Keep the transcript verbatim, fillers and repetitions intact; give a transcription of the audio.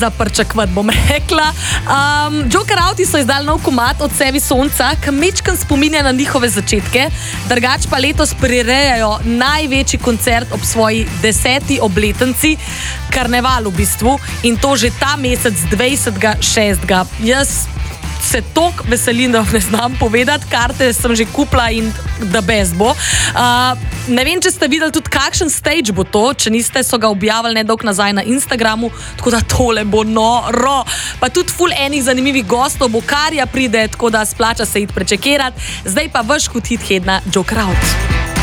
za pričakovati, bom rekla. Um, Joker Outi so izdali nov komad Od sebi sonca, ki mečkan spominja na njihove začetke. Drugač pa letos prirejajo največji koncert ob svoji deseti obletnici, karneval v bistvu, in to že ta mesec dvajsetega šestega Jaz se toliko veselim, da vam ne znam povedati, karte sem že kupila in da best bo. Uh, ne vem, če ste videli tudi kakšen stage bo to, če niste, so ga objavili nedolgo nazaj na Instagramu, tako da tole bo noro. Pa tudi ful enih zanimivih gostov, bo Karja pride, tako da splača se iti prečekirati. Zdaj pa vaš hud hit tedna, Joker Out.